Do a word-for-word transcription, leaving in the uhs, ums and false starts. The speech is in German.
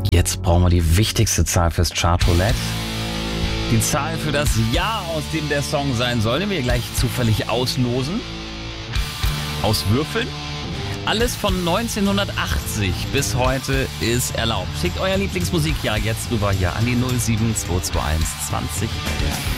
Jetzt brauchen wir die wichtigste Zahl fürs Chartroulette. Die Zahl für das Jahr, aus dem der Song sein soll, den wir gleich zufällig auslosen. Auswürfeln. Alles von neunzehnhundertachtzig bis heute ist erlaubt. Schickt euer Lieblingsmusikjahr jetzt rüber hier an die null sieben zwei zwei eins zwanzig elf.